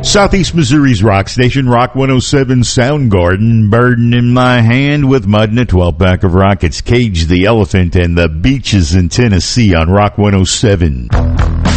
Southeast Missouri's rock station, Rock 107 Soundgarden, Burden in My Hand with Mud and a 12-pack of Rockets, Cage the Elephant, and the Beaches in Tennessee on Rock 107.